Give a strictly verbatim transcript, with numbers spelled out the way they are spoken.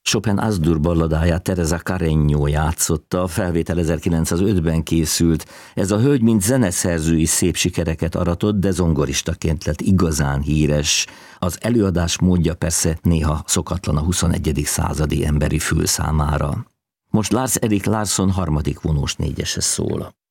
Chopin Az-dur balladáját Teresa Carreño játszotta, a felvétel ezerkilencszázötben készült. Ez a hölgy mint zeneszerző is szép sikereket aratott, de zongoristaként lett igazán híres. Az előadás módja persze néha szokatlan a huszonegyedik századi emberi fül számára. Most Lars Erik Larsson harmadik vonós négyese szól.